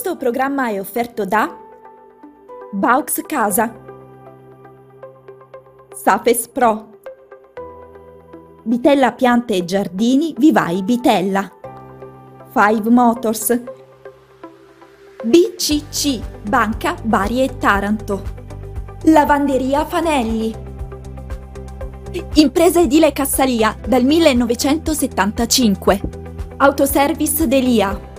Questo programma è offerto da Baux Casa, Safes Pro, Bitella Piante e Giardini Vivai Bitella, Five Motors, BCC Banca Bari e Taranto, Lavanderia Fanelli, Impresa Edile Cassalia dal 1975, Autoservice Delia,